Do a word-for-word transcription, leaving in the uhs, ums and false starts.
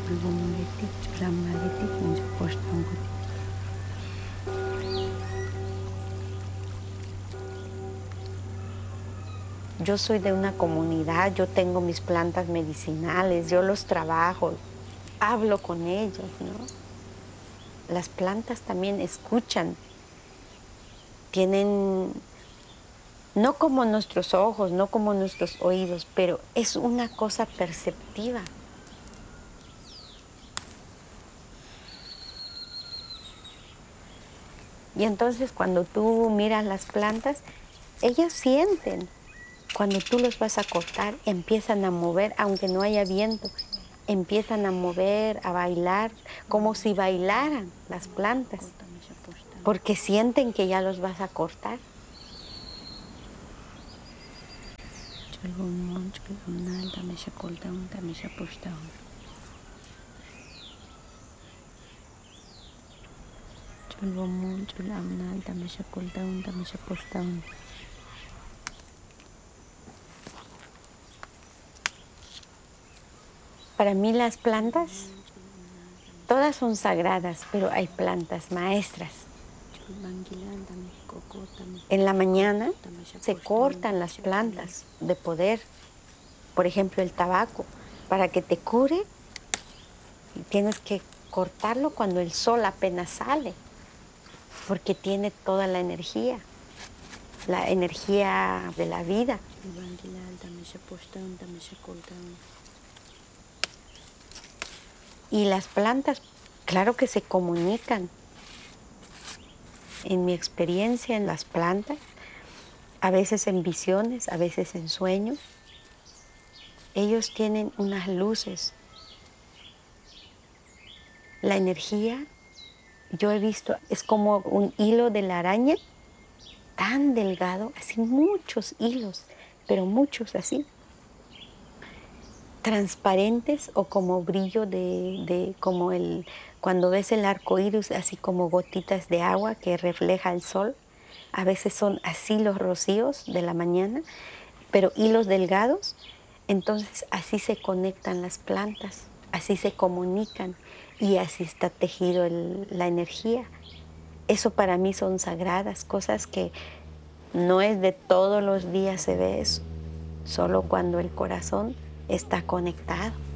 Yo soy de una comunidad, yo tengo mis plantas medicinales, yo los trabajo, hablo con ellos, ¿no? Las plantas también escuchan, tienen, no como nuestros ojos, no como nuestros oídos, pero es una cosa perceptiva. Y entonces cuando tú miras las plantas, ellas sienten. Cuando tú los vas a cortar, empiezan a mover, aunque no haya viento, empiezan a mover, a bailar, como si bailaran las plantas, porque sienten que ya los vas a cortar. Para mí las plantas, todas son sagradas, pero hay plantas maestras. En la mañana se cortan las plantas de poder. Por ejemplo, el tabaco, para que te cure, tienes que cortarlo cuando el sol apenas sale, porque tiene toda la energía, la energía de la vida. Y las plantas, claro que se comunican. En mi experiencia en las plantas, a veces en visiones, a veces en sueños, ellos tienen unas luces. La energía, yo he visto, es como un hilo de la araña, tan delgado, así muchos hilos, pero muchos así, transparentes o como brillo de, de como el, cuando ves el arco iris, así como gotitas de agua que refleja el sol. A veces son así los rocíos de la mañana, pero hilos delgados. Entonces así se conectan las plantas, así se comunican y así está tejido el, la energía. Eso para mí son sagradas, cosas que no es de todos los días se ve eso, solo cuando el corazón está conectado.